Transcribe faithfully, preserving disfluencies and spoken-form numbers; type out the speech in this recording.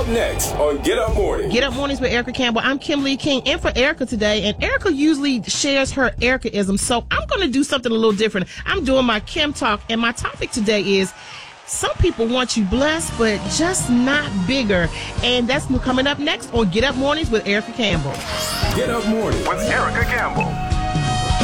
up next on Get Up Morning. Get Up Mornings with Erica Campbell. I'm Kim Lee King in for Erica today, and Erica usually shares her Ericaism, so I'm going to do something a little different. I'm doing my Kim talk, and my topic today is some people want you blessed, but just not bigger. And that's coming up next on Get Up Mornings with Erica Campbell. Get Up Morning with Erica Campbell.